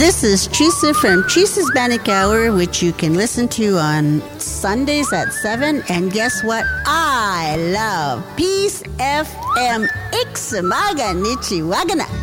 This is Teresa from Teresa's Bannock Hour, which you can listen to on Sundays at 7. And guess what? I love Peace FM. Ixamaga Nichiwagana.